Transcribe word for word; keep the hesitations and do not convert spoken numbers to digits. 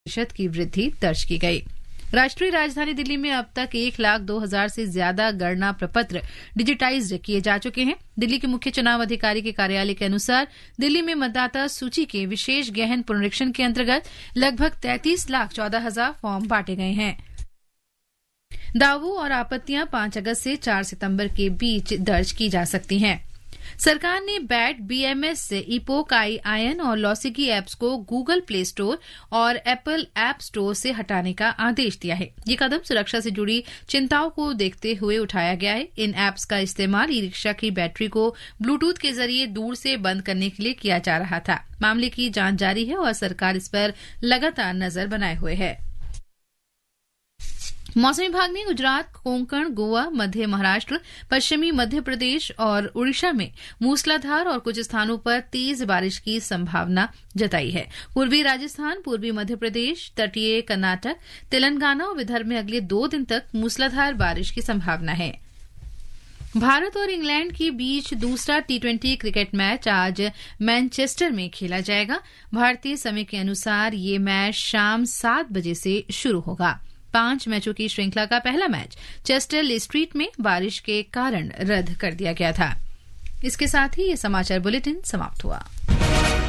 प्रतिशत की वृद्धि दर्ज की गई। राष्ट्रीय राजधानी दिल्ली में अब तक एक लाख दो हजार से ज्यादा गणना प्रपत्र डिजिटाइज्ड किए जा चुके हैं। दिल्ली के मुख्य चुनाव अधिकारी के कार्यालय के अनुसार दिल्ली में मतदाता सूची के विशेष गहन पुनरीक्षण के अंतर्गत लगभग तैंतीस लाख चौदह हजार फॉर्म बांटे गए हैं। दावों और आपत्तियां पांच अगस्त से चार सितंबर के बीच दर्ज की जा सकती हैं। सरकार ने बैट, बीएमएस, इपोक, आई आयन और लॉसिगी ऐप्स को गूगल प्ले स्टोर और एप्पल ऐप स्टोर से हटाने का आदेश दिया है। ये कदम सुरक्षा से जुड़ी चिंताओं को देखते हुए उठाया गया है। इन ऐप्स का इस्तेमाल ई रिक्शा की बैटरी को ब्लूटूथ के जरिए दूर से बंद करने के लिए किया जा रहा था। मामले की जांच जारी है और सरकार इस पर लगातार नजर बनाए हुए है। मौसम विभाग ने गुजरात, कोंकण, गोवा, मध्य महाराष्ट्र, पश्चिमी मध्य प्रदेश और उड़ीसा में मूसलाधार और कुछ स्थानों पर तेज बारिश की संभावना जताई है। पूर्वी राजस्थान, पूर्वी मध्य प्रदेश, तटीय कर्नाटक, तेलंगाना और विदर्भ में अगले दो दिन तक मूसलाधार बारिश की संभावना है। भारत और इंग्लैंड के बीच दूसरा टी ट्वेंटी क्रिकेट मैच आज मैनचेस्टर में खेला जाएगा। भारतीय समय के अनुसार ये मैच शाम सात बजे से शुरू होगा। पांच मैचों की श्रृंखला का पहला मैच चेस्टर स्ट्रीट में बारिश के कारण रद्द कर दिया गया था। इसके साथ ही ये समाचार बुलेटिन समाप्त हुआ।